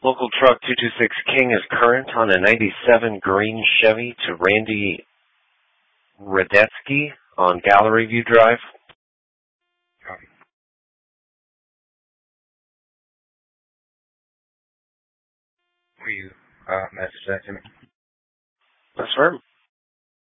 Local truck 226 King is current on a 97 green Chevy to Randy Radetsky on Gallery View Drive. Copy. Will you message that to me? That's firm.